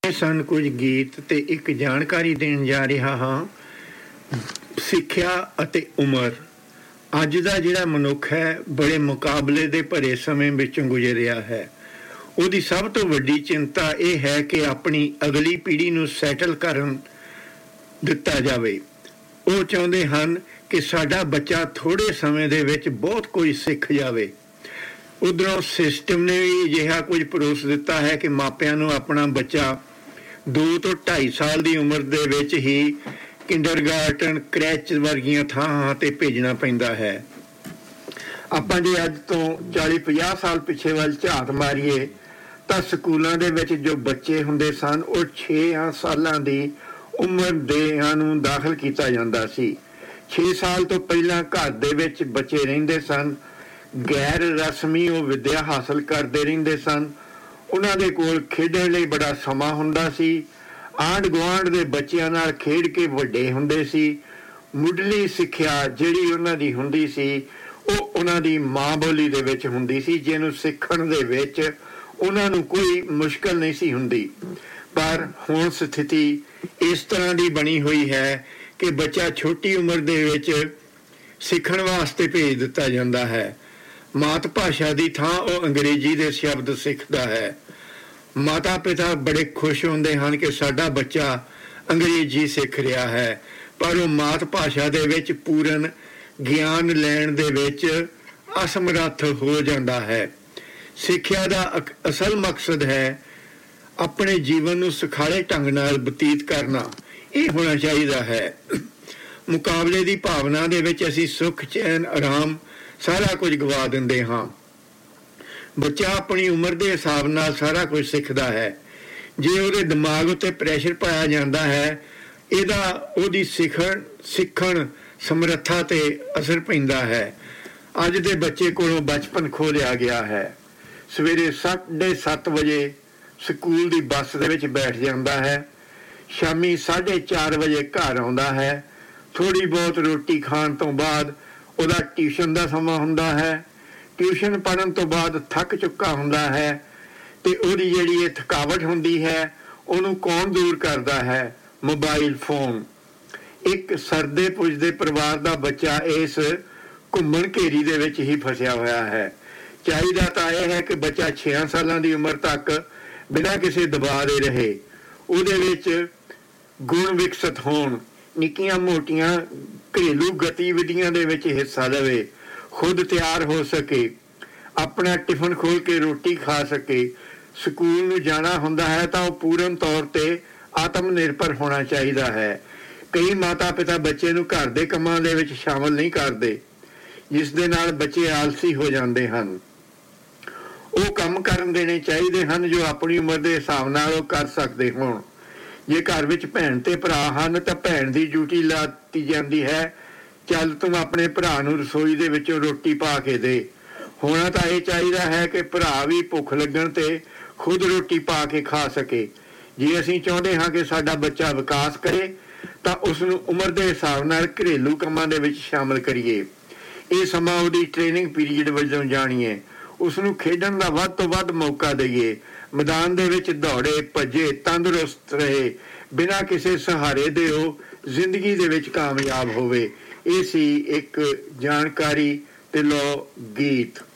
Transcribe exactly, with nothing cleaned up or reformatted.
ਇਹ ਸਨ ਕੁਝ ਗੀਤ ਤੇ ਇੱਕ ਜਾਣਕਾਰੀ ਦੇਣ ਜਾ ਰਿਹਾ ਹਾਂ। ਸਿੱਖਿਆ ਅਤੇ ਉਮਰ। ਅੱਜ ਦਾ ਜਿਹੜਾ ਮਨੁੱਖ ਹੈ ਬੜੇ ਮੁਕਾਬਲੇ ਦੇ ਭਰੇ ਸਮੇਂ ਵਿੱਚੋਂ ਗੁਜ਼ਰ ਰਿਹਾ ਹੈ। ਉਹਦੀ ਸਭ ਤੋਂ ਵੱਡੀ ਚਿੰਤਾ ਇਹ ਹੈ ਕਿ ਆਪਣੀ ਅਗਲੀ ਪੀੜ੍ਹੀ ਨੂੰ ਸੈਟਲ ਕਰਨ ਦਿੱਤਾ ਜਾਵੇ। ਉਹ ਚਾਹੁੰਦੇ ਹਨ ਕਿ ਸਾਡਾ ਬੱਚਾ ਥੋੜ੍ਹੇ ਸਮੇਂ ਦੇ ਵਿੱਚ ਬਹੁਤ ਕੁਝ ਸਿੱਖ ਜਾਵੇ। ਉੱਧਰੋਂ ਸਿਸਟਮ ਨੇ ਵੀ ਅਜਿਹਾ ਕੁਝ ਪਰੋਸ ਦਿੱਤਾ ਹੈ ਕਿ ਮਾਪਿਆਂ ਨੂੰ ਆਪਣਾ ਬੱਚਾ ਦੋ ਤੋਂ ਢਾਈ ਸਾਲ ਦੀ ਉਮਰ ਦੇ ਵਿੱਚ ਹੀ ਕਿੰਡਰਗਾਰਟਨ, ਕ੍ਰੈਚ ਵਰਗੀਆਂ ਥਾਵਾਂ 'ਤੇ ਭੇਜਣਾ ਪੈਂਦਾ ਹੈ। ਆਪਾਂ ਜੇ ਅੱਜ ਤੋਂ ਚਾਲੀ ਪੰਜਾਹ ਸਾਲ ਪਿੱਛੇ ਵੱਲ ਝਾਤ ਮਾਰੀਏ ਤਾਂ ਸਕੂਲਾਂ ਦੇ ਵਿੱਚ ਜੋ ਬੱਚੇ ਹੁੰਦੇ ਸਨ ਉਹ ਛੇ ਸਾਲਾਂ ਦੀ ਉਮਰ ਦੇਆਂ ਨੂੰ ਦਾਖਲ ਕੀਤਾ ਜਾਂਦਾ ਸੀ। ਛੇ ਸਾਲ ਤੋਂ ਪਹਿਲਾਂ ਘਰ ਦੇ ਵਿੱਚ ਬੱਚੇ ਰਹਿੰਦੇ ਸਨ, ਗੈਰ ਰਸਮੀ ਉਹ ਵਿੱਦਿਆ ਹਾਸਲ ਕਰਦੇ ਰਹਿੰਦੇ ਸਨ। ਉਹਨਾਂ ਦੇ ਕੋਲ ਖੇਡਣ ਲਈ ਬੜਾ ਸਮਾਂ ਹੁੰਦਾ ਸੀ। ਆਂਢ ਗੁਆਂਢ ਦੇ ਬੱਚਿਆਂ ਨਾਲ ਖੇਡ ਕੇ ਵੱਡੇ ਹੁੰਦੇ ਸੀ। ਮੁੱਢਲੀ ਸਿੱਖਿਆ ਜਿਹੜੀ ਉਹਨਾਂ ਦੀ ਹੁੰਦੀ ਸੀ ਉਹ ਉਹਨਾਂ ਦੀ ਮਾਂ ਬੋਲੀ ਦੇ ਵਿੱਚ ਹੁੰਦੀ ਸੀ, ਜਿਹਨੂੰ ਸਿੱਖਣ ਦੇ ਵਿੱਚ ਉਹਨਾਂ ਨੂੰ ਕੋਈ ਮੁਸ਼ਕਲ ਨਹੀਂ ਸੀ ਹੁੰਦੀ। ਪਰ ਹੁਣ ਸਥਿਤੀ ਇਸ ਤਰ੍ਹਾਂ ਦੀ ਬਣੀ ਹੋਈ ਹੈ ਕਿ ਬੱਚਾ ਛੋਟੀ ਉਮਰ ਦੇ ਵਿੱਚ ਸਿੱਖਣ ਵਾਸਤੇ ਭੇਜ ਦਿੱਤਾ ਜਾਂਦਾ ਹੈ। ਮਾਤ ਭਾਸ਼ਾ ਦੀ ਥਾਂ ਉਹ ਅੰਗਰੇਜ਼ੀ ਦੇ ਸ਼ਬਦ ਸਿੱਖਦਾ ਹੈ। ਮਾਤਾ ਪਿਤਾ ਬੜੇ ਖੁਸ਼ ਹੁੰਦੇ ਹਨ ਕਿ ਸਾਡਾ ਬੱਚਾ ਅੰਗਰੇਜ਼ੀ ਸਿੱਖ ਰਿਹਾ ਹੈ, ਪਰ ਉਹ ਮਾਤ ਭਾਸ਼ਾ ਦੇ ਵਿੱਚ ਪੂਰਨ ਗਿਆਨ ਲੈਣ ਦੇ ਵਿੱਚ ਅਸਮਰੱਥ ਹੋ ਜਾਂਦਾ ਹੈ। ਸਿੱਖਿਆ ਦਾ ਅਸਲ ਮਕਸਦ ਹੈ ਆਪਣੇ ਜੀਵਨ ਨੂੰ ਸੁਖਾਲੇ ਢੰਗ ਨਾਲ ਬਤੀਤ ਕਰਨਾ। ਇਹ ਹੋਣਾ ਚਾਹੀਦਾ ਹੈ। ਮੁਕਾਬਲੇ ਦੀ ਭਾਵਨਾ ਦੇ ਵਿੱਚ ਅਸੀਂ ਸੁੱਖ, ਚੈਨ, ਆਰਾਮ ਸਾਰਾ ਕੁਝ ਗਵਾ ਦਿੰਦੇ ਹਾਂ। ਬੱਚਾ ਆਪਣੀ ਉਮਰ ਦੇ ਹਿਸਾਬ ਨਾਲ ਸਾਰਾ ਕੁਝ ਸਿੱਖਦਾ ਹੈ। ਜੇ ਉਹਦੇ ਦਿਮਾਗ ਉੱਤੇ ਪ੍ਰੈਸ਼ਰ ਪਾਇਆ ਜਾਂਦਾ ਹੈ, ਇਹਦਾ ਉਹਦੀ ਸਿੱਖਣ ਸਿੱਖਣ ਸਮਰੱਥਾ 'ਤੇ ਅਸਰ ਪੈਂਦਾ ਹੈ। ਅੱਜ ਦੇ ਬੱਚੇ ਕੋਲੋਂ ਬਚਪਨ ਖੋਹ ਲਿਆ ਗਿਆ ਹੈ। ਸਵੇਰੇ ਸਾਢੇ ਸੱਤ ਵਜੇ ਸਕੂਲ ਦੀ ਬੱਸ ਦੇ ਵਿੱਚ ਬੈਠ ਜਾਂਦਾ ਹੈ, ਸ਼ਾਮੀ ਸਾਢੇ ਚਾਰ ਵਜੇ ਘਰ ਆਉਂਦਾ ਹੈ। ਥੋੜ੍ਹੀ ਬਹੁਤ ਰੋਟੀ ਖਾਣ ਤੋਂ ਬਾਅਦ ਉਹਦਾ ਟਿਊਸ਼ਨ ਦਾ ਸਮਾਂ ਹੁੰਦਾ ਹੈ। ਟਿਊਸ਼ਨ ਪੜ੍ਹਨ ਤੋਂ ਬਾਅਦ ਥੱਕ ਚੁੱਕਾ ਹੁੰਦਾ ਹੈ ਅਤੇ ਉਹਦੀ ਜਿਹੜੀ ਇਹ ਥਕਾਵਟ ਹੁੰਦੀ ਹੈ ਉਹਨੂੰ ਕੌਣ ਦੂਰ ਕਰਦਾ ਹੈ? Mobile phone. ਇੱਕ ਸਰਦੇ ਪੁੱਜਦੇ ਪਰਿਵਾਰ ਦਾ ਬੱਚਾ ਇਸ ਘੁੰਮਣ ਘੇਰੀ ਦੇ ਵਿੱਚ ਹੀ ਫਸਿਆ ਹੋਇਆ ਹੈ। ਚਾਹੀਦਾ ਤਾਂ ਇਹ ਹੈ ਕਿ ਬੱਚਾ ਛੇ ਸਾਲਾਂ ਦੀ ਉਮਰ ਤੱਕ ਬਿਨਾਂ ਕਿਸੇ ਦਬਾਅ ਦੇ ਰਹੇ, ਉਹਦੇ ਵਿੱਚ ਗੁਣ ਵਿਕਸਿਤ ਹੋਣ, ਨਿੱਕੀਆਂ ਮੋਟੀਆਂ ਘਰੇਲੂ ਗਤੀਵਿਧੀਆਂ ਦੇ ਵਿੱਚ ਹਿੱਸਾ ਲਵੇ, ਖੁਦ ਤਿਆਰ ਹੋ ਸਕੇ, ਆਪਣਾ ਟਿਫਨ ਖੋਲ੍ਹ ਕੇ ਰੋਟੀ ਖਾ ਸਕੇ। ਸਕੂਲ ਨੂੰ ਜਾਣਾ ਹੁੰਦਾ ਹੈ ਤਾਂ ਉਹ ਪੂਰਨ ਤੌਰ 'ਤੇ ਆਤਮ ਨਿਰਭਰ ਹੋਣਾ ਚਾਹੀਦਾ ਹੈ। ਕਈ ਮਾਤਾ ਪਿਤਾ ਬੱਚੇ ਨੂੰ ਘਰ ਦੇ ਕੰਮਾਂ ਦੇ ਵਿੱਚ ਸ਼ਾਮਲ ਨਹੀਂ ਕਰਦੇ, ਜਿਸ ਦੇ ਨਾਲ ਬੱਚੇ ਆਲਸੀ ਹੋ ਜਾਂਦੇ ਹਨ। ਉਹ ਕੰਮ ਕਰਨ ਦੇਣੇ ਚਾਹੀਦੇ ਹਨ ਜੋ ਆਪਣੀ ਉਮਰ ਦੇ ਹਿਸਾਬ ਨਾਲ ਉਹ ਕਰ ਸਕਦੇ ਹੋਣ। ਜੇ ਘਰ ਵਿੱਚ ਭੈਣ ਤੇ ਭਰਾ ਹਨ ਤਾਂ ਭੈਣ ਦੀ ਡਿਊਟੀ ਲਾ ਦਿੱਤੀ ਜਾਂਦੀ ਹੈ, ਚੱਲ ਤੂੰ ਆਪਣੇ ਭਰਾ ਨੂੰ ਰਸੋਈ ਦੇ ਵਿੱਚੋਂ ਰੋਟੀ ਪਾ ਕੇ ਦੇ। ਹੋਣਾ ਤਾਂ ਇਹ ਚਾਹੀਦਾ ਹੈ ਕਿ ਭਰਾ ਵੀ ਭੁੱਖ ਲੱਗਣ 'ਤੇ ਖੁਦ ਰੋਟੀ ਪਾ ਕੇ ਖਾ ਸਕੇ। ਜੇ ਅਸੀਂ ਚਾਹੁੰਦੇ ਹਾਂ ਕਿ ਸਾਡਾ ਬੱਚਾ ਵਿਕਾਸ ਕਰੇ ਤਾਂ ਉਸ ਨੂੰ ਉਮਰ ਦੇ ਹਿਸਾਬ ਨਾਲ ਘਰੇਲੂ ਕੰਮਾਂ ਦੇ ਵਿੱਚ ਸ਼ਾਮਲ ਕਰੀਏ। ਇਹ ਸਮਾਂ ਉਹਦੀ ਟ੍ਰੇਨਿੰਗ ਪੀਰੀਅਡ ਵਜੋਂ ਜਾਣੀਏ। ਉਸ ਨੂੰ ਖੇਡਣ ਦਾ ਵੱਧ ਤੋਂ ਵੱਧ ਮੌਕਾ ਦੇਈਏ। ਮੈਦਾਨ ਦੇ ਵਿੱਚ ਦੌੜੇ ਭੱਜੇ, ਤੰਦਰੁਸਤ ਰਹੇ, ਬਿਨਾਂ ਕਿਸੇ ਸਹਾਰੇ ਦੇ ਉਹ ਜ਼ਿੰਦਗੀ ਦੇ ਵਿੱਚ ਕਾਮਯਾਬ ਹੋਵੇ। ਇਹ ਸੀ ਇੱਕ ਜਾਣਕਾਰੀ ਤੇ ਲੋ ਗੀਤ।